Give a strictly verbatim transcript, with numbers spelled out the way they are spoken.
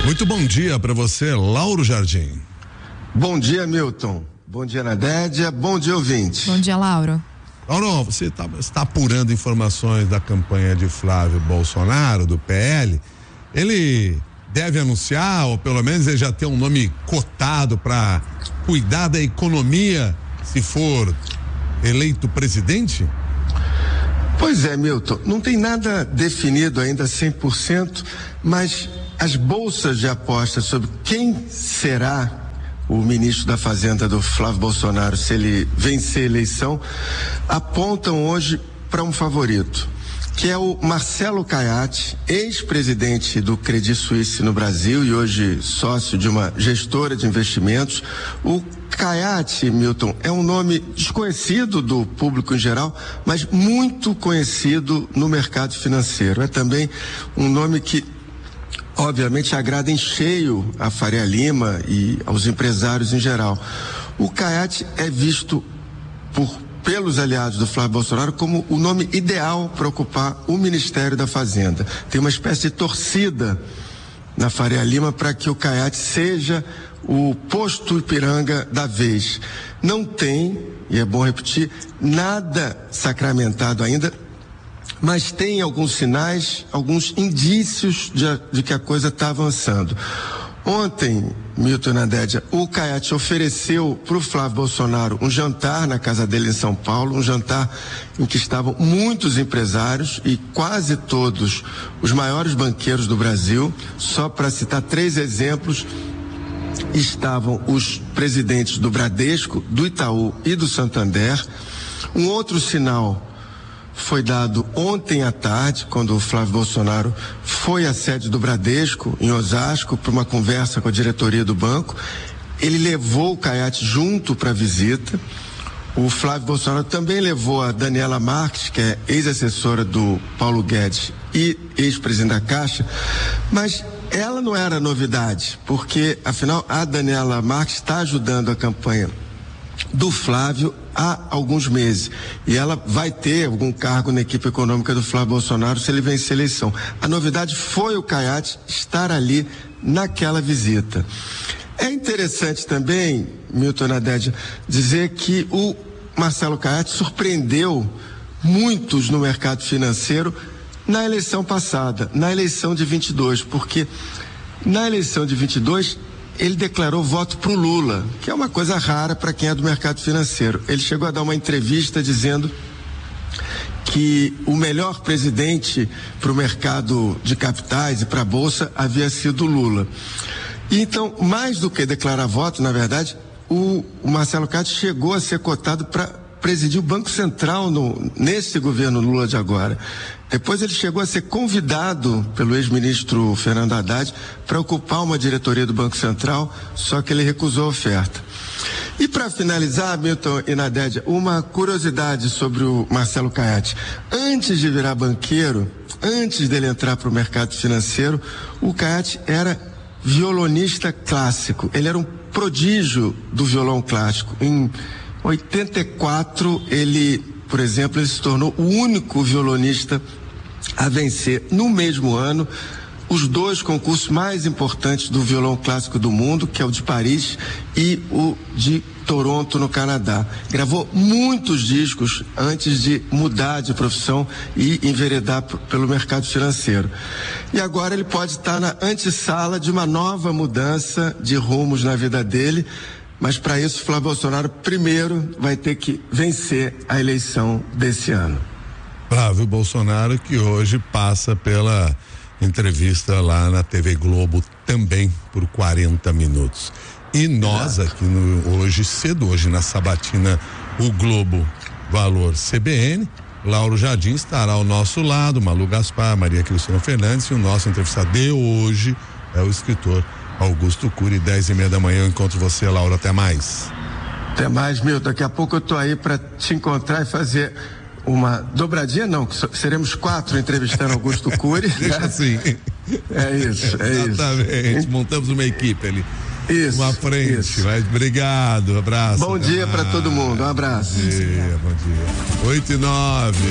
Muito bom dia para você, Lauro Jardim. Bom dia, Milton. Bom dia, Nadédia. Bom dia, ouvinte. Bom dia, Lauro. Lauro, você está tá apurando informações da campanha de Flávio Bolsonaro, do P L. Ele deve anunciar, ou pelo menos ele já tem um nome cotado para cuidar da economia se for eleito presidente? Pois é, Milton, não tem nada definido ainda cem por cento, mas as bolsas de apostas sobre quem será o ministro da Fazenda do Flávio Bolsonaro, se ele vencer a eleição, apontam hoje para um favorito, que é o Marcelo Caiati, ex-presidente do Credit Suisse no Brasil e hoje sócio de uma gestora de investimentos. O Caiati, Milton, é um nome desconhecido do público em geral, mas muito conhecido no mercado financeiro. É também um nome que obviamente agrada em cheio a Faria Lima e aos empresários em geral. O Caiati é visto por pelos aliados do Flávio Bolsonaro como o nome ideal para ocupar o Ministério da Fazenda. Tem uma espécie de torcida na Faria Lima para que o Caiati seja o posto Ipiranga da vez. Não tem, e é bom repetir, nada sacramentado ainda, mas tem alguns sinais, alguns indícios de, de que a coisa está avançando. Ontem, Milton e Nadédia, o Caiati ofereceu para o Flávio Bolsonaro um jantar na casa dele em São Paulo, um jantar em que estavam muitos empresários e quase todos os maiores banqueiros do Brasil. Só para citar três exemplos, estavam os presidentes do Bradesco, do Itaú e do Santander. Um outro sinal foi dado ontem à tarde, quando o Flávio Bolsonaro foi à sede do Bradesco, em Osasco, para uma conversa com a diretoria do banco. Ele levou o Caiati junto para a visita. O Flávio Bolsonaro também levou a Daniela Marques, que é ex-assessora do Paulo Guedes e ex-presidente da Caixa, mas ela não era novidade, porque, afinal, a Daniela Marques está ajudando a campanha do Flávio há alguns meses e ela vai ter algum cargo na equipe econômica do Flávio Bolsonaro se ele vencer a eleição. A novidade foi o Caiati estar ali naquela visita. É interessante também, Milton Nadédia, dizer que o Marcelo Caiati surpreendeu muitos no mercado financeiro na eleição passada, na eleição de vinte e dois, porque na eleição de vinte e dois ele declarou voto para o Lula, que é uma coisa rara para quem é do mercado financeiro. Ele chegou a dar uma entrevista dizendo que o melhor presidente para o mercado de capitais e para a Bolsa havia sido Lula. E então, mais do que declarar voto, na verdade, o, o Marcelo Caiati chegou a ser cotado para presidir o Banco Central no, nesse governo Lula de agora. Depois ele chegou a ser convidado pelo ex-ministro Fernando Haddad para ocupar uma diretoria do Banco Central, só que ele recusou a oferta. E para finalizar, Milton e Nadédia, uma curiosidade sobre o Marcelo Caiati. Antes de virar banqueiro, antes dele entrar para o mercado financeiro, o Caiati era violonista clássico. Ele era um prodígio do violão clássico. Em oitenta e quatro, ele, por exemplo, ele se tornou o único violonista a vencer no mesmo ano os dois concursos mais importantes do violão clássico do mundo, que é o de Paris e o de Toronto, no Canadá. Gravou muitos discos antes de mudar de profissão e enveredar p- pelo mercado financeiro. E agora ele pode estar na antessala de uma nova mudança de rumos na vida dele. Mas para isso, Flávio Bolsonaro primeiro vai ter que vencer a eleição desse ano. Flávio Bolsonaro, que hoje passa pela entrevista lá na T V Globo também por quarenta minutos. E nós Exato. aqui no, hoje cedo, hoje na sabatina, o Globo Valor C B N, Lauro Jardim estará ao nosso lado, Malu Gaspar, Maria Cristina Fernandes, e o nosso entrevistado de hoje é o escritor Augusto Cury. Dez e meia da manhã eu encontro você, Laura. Até mais. Até mais, Milton. Daqui a pouco eu tô aí para te encontrar e fazer uma dobradinha, não, que seremos quatro entrevistando Augusto Cury. Deixa né? assim. É isso, é isso. Exatamente. Montamos uma equipe ali. Isso. Uma frente. Isso. Mas obrigado, abraço. Bom dia para todo mundo. Um abraço. Bom dia, bom dia. Oito e nove.